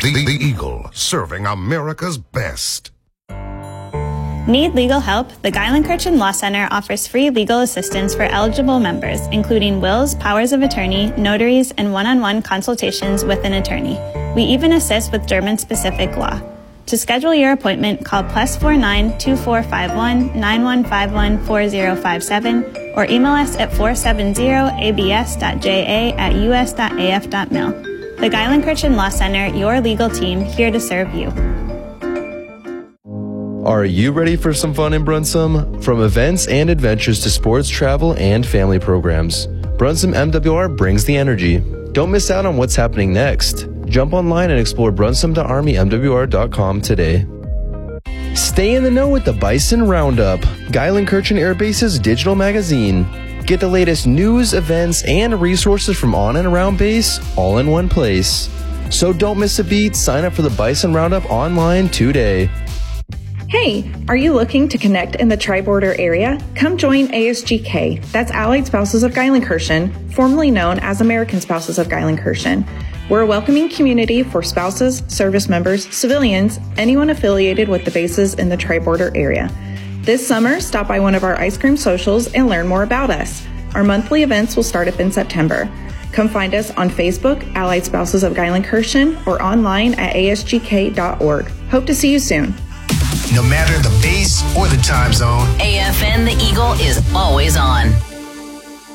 The Eagle, serving America's best. Need legal help? The Geilenkirchen Law Center offers free legal assistance for eligible members, including wills, powers of attorney, notaries, and one-on-one consultations with an attorney. We even assist with German-specific law. To schedule your appointment, call +49 2451 9151 4057 or email us at 470abs.ja@us.af.mil. The Geilenkirchen Law Center, your legal team, here to serve you. Are you ready for some fun in Brunsum? From events and adventures to sports, travel, and family programs, Brunsum MWR brings the energy. Don't miss out on what's happening next. Jump online and explore brunsum.armymwr.com today. Stay in the know with the Bison Roundup, Geilenkirchen Air Base's digital magazine. Get the latest news, events, and resources from on and around base all in one place. So don't miss a beat. Sign up for the Bison Roundup online today. Hey, are you looking to connect in the Tri-Border area? Come join ASGK. That's Allied Spouses of Geilenkirchen, formerly known as American Spouses of Geilenkirchen. We're a welcoming community for spouses, service members, civilians, anyone affiliated with the bases in the Tri-Border area. This summer, stop by one of our ice cream socials and learn more about us. Our monthly events will start up in September. Come find us on Facebook, Allied Spouses of Geilenkirchen, or online at asgk.org. Hope to see you soon. No matter the base or the time zone, AFN The Eagle is always on.